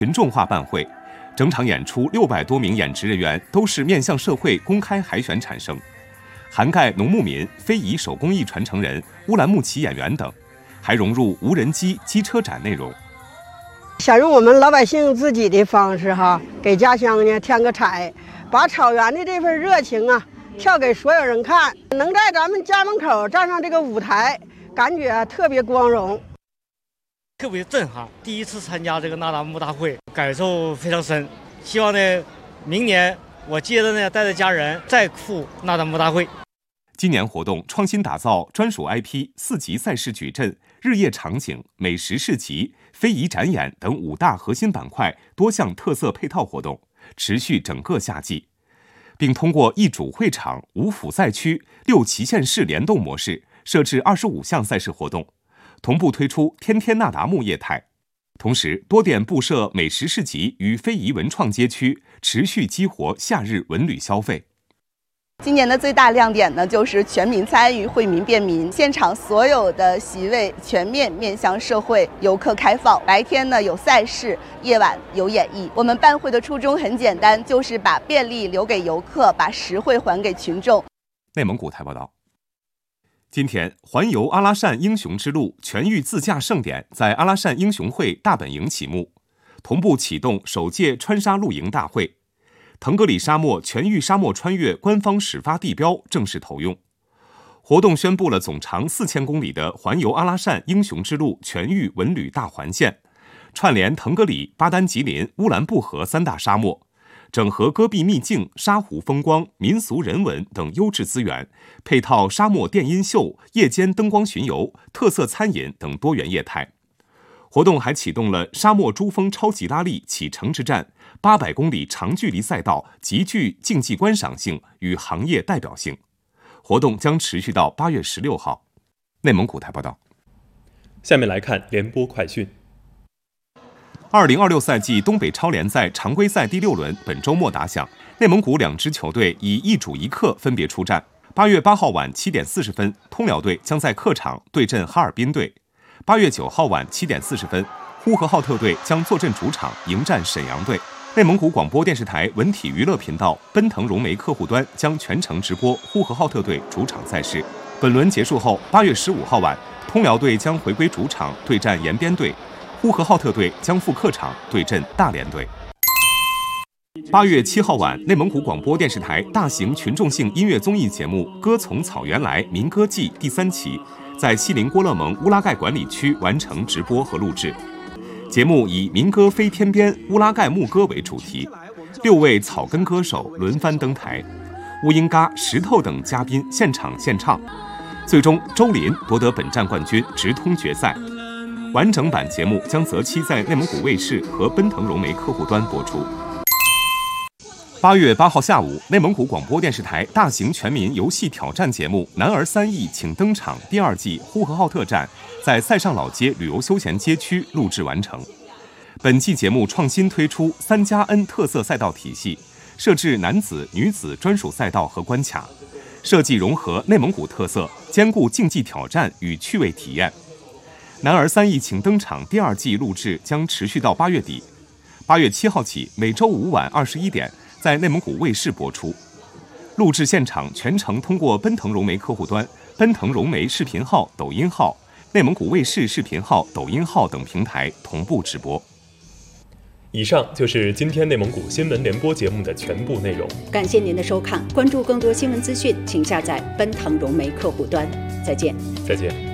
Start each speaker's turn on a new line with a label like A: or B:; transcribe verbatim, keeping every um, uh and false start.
A: 群众化办会。整场演出六百多名演职人员都是面向社会公开海选产生，涵盖农牧民、非遗手工艺传承人、乌兰牧骑演员等，还融入无人机机车展内容。
B: 想用我们老百姓自己的方式哈，给家乡呢添个彩，把草原的这份热情啊跳给所有人看，能在咱们家门口站上这个舞台，感觉特别光荣。
C: 特别震撼，第一次参加这个那达慕大会，感受非常深。希望呢，明年我接着呢带着家人再赴那达慕大会。
A: 今年活动创新打造专属 I P、四级赛事矩阵、日夜场景、美食市集、非遗展演等五大核心板块多项特色配套活动，持续整个夏季，并通过一主会场、五辅赛区、六旗县市联动模式，设置二十五项赛事活动。同步推出天天那达慕业态，同时多点布设美食市集与非遗文创街区，持续激活夏日文旅消费。
D: 今年的最大亮点呢，就是全民参与、惠民便民，现场所有的席位全面面向社会游客开放。白天呢有赛事，夜晚有演艺。我们办会的初衷很简单，就是把便利留给游客，把实惠还给群众。
A: 内蒙古台报道。今天，环游阿拉善英雄之路全域自驾盛典在阿拉善英雄会大本营启幕，同步启动首届川沙露营大会。腾格里沙漠全域沙漠穿越官方始发地标正式投用。活动宣布了总长四千公里的环游阿拉善英雄之路全域文旅大环线，串联腾格里、巴丹吉林、乌兰布和三大沙漠。整合戈壁秘境、沙湖风光、民俗人文等优质资源，配套沙漠电音秀、夜间灯光巡游、特色餐饮等多元业态。活动还启动了沙漠珠峰超级拉力启程之战，八百公里长距离赛道，极具竞技观赏性与行业代表性。活动将持续到八月十六号。内蒙古台报道。
E: 下面来看联播快讯。
A: 二零二六赛季东北超联赛常规赛第六轮本周末打响，内蒙古两支球队以一主一客分别出战。八月八号晚七点四十分，通辽队将在客场对阵哈尔滨队；八月九号晚七点四十分，呼和浩特队将坐镇主场迎战沈阳队。内蒙古广播电视台文体娱乐频道奔腾融媒客户端将全程直播呼和浩特队主场赛事。本轮结束后，八月十五号晚，通辽队将回归主场对战延边队。呼和浩特队将赴客场对阵大连队。八月七号晚，内蒙古广播电视台大型群众性音乐综艺节目《歌从草原来民歌季》第三期在锡林郭勒盟乌拉盖管理区完成直播和录制。节目以民歌飞天边、乌拉盖牧歌为主题，六位草根歌手轮番登台，乌英嘎、石头等嘉宾现场献唱。最终，周林夺得本站冠军，直通决赛。完整版节目将择期在内蒙古卫视和奔腾融媒客户端播出。八月八号下午，内蒙古广播电视台大型全民游戏挑战节目《男儿三亿请登场》第二季呼和浩特站在塞上老街旅游休闲街区录制完成。本季节目创新推出三加 N 特色赛道体系，设置男子、女子专属赛道和关卡，设计融合内蒙古特色，兼顾竞技挑战与趣味体验。男儿三亿请登场第二季录制将持续到八月底，八月七号起每周五晚二十一点在内蒙古卫视播出。录制现场全程通过奔腾融媒客户端、奔腾融媒视频号、抖音号、内蒙古卫视视频号、抖音号等平台同步直播。
E: 以上就是今天内蒙古新闻联播节目的全部内容。
F: 感谢您的收看，关注更多新闻资讯，请下载奔腾融媒客户端。再见。
E: 再见。